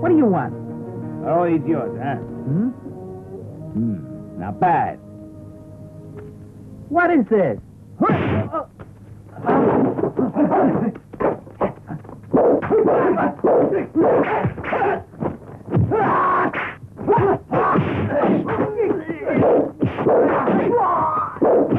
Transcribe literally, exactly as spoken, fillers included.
What do you want? Oh, it's yours, huh? Hmm? Hmm. Not bad. What is this? Oh,